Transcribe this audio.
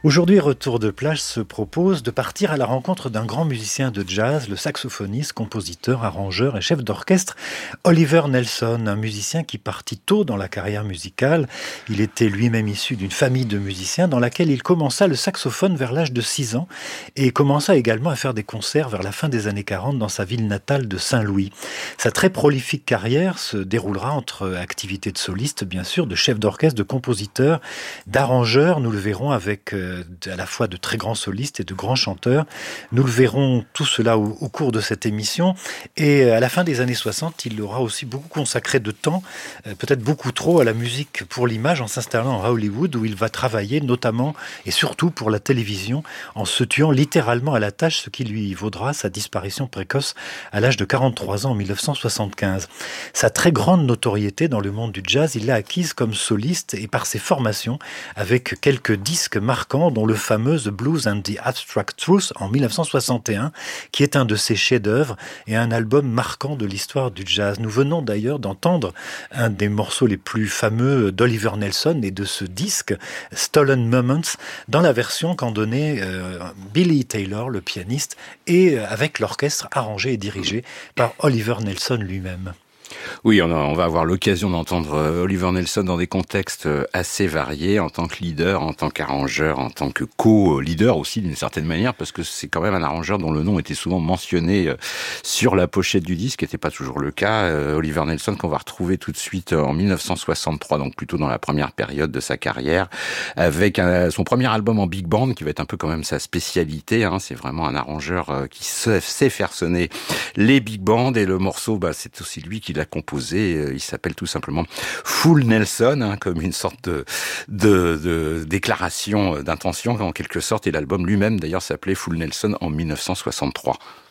Aujourd'hui, Retour de plage se propose de partir à la rencontre d'un grand musicien de jazz, le saxophoniste, compositeur, arrangeur et chef d'orchestre Oliver Nelson, un musicien qui partit tôt dans la carrière musicale. Il était lui-même issu d'une famille de musiciens dans laquelle il commença le saxophone vers l'âge de 6 ans et commença également à faire des concerts vers la fin des années 40 dans sa ville natale de Saint-Louis. Sa très prolifique carrière se déroulera entre activités de soliste, bien sûr, de chef d'orchestre, de compositeur, d'arrangeur. Nous le verrons avec à la fois de très grands solistes et de grands chanteurs. Nous le verrons tout cela au cours de cette émission. Et à la fin des années 60, il aura aussi beaucoup consacré de temps, peut-être beaucoup trop, à la musique pour l'image en s'installant à Hollywood où il va travailler notamment et surtout pour la télévision en se tuant littéralement à la tâche, ce qui lui vaudra sa disparition précoce à l'âge de 43 ans en 1975. Sa très grande notoriété dans le monde du jazz, il l'a acquise comme soliste et par ses formations avec quelques disques marquants dont le fameux The Blues and the Abstract Truth en 1961, qui est un de ses chefs-d'œuvre et un album marquant de l'histoire du jazz. Nous venons d'ailleurs d'entendre un des morceaux les plus fameux d'Oliver Nelson et de ce disque, Stolen Moments, dans la version qu'en donnait Billy Taylor, le pianiste, et avec l'orchestre arrangé et dirigé par Oliver Nelson lui-même. Oui, on va avoir l'occasion d'entendre Oliver Nelson dans des contextes assez variés, en tant que leader, en tant qu'arrangeur, en tant que co-leader aussi d'une certaine manière, parce que c'est quand même un arrangeur dont le nom était souvent mentionné sur la pochette du disque, ce qui n'était pas toujours le cas. Oliver Nelson qu'on va retrouver tout de suite en 1963, donc plutôt dans la première période de sa carrière, avec son premier album en big band, qui va être un peu quand même sa spécialité. C'est vraiment un arrangeur qui sait faire sonner les big bands, et le morceau, c'est aussi lui qui l'a composé. Il s'appelle tout simplement Full Nelson, comme une sorte de déclaration d'intention en quelque sorte, et l'album lui-même d'ailleurs s'appelait Full Nelson en 1963.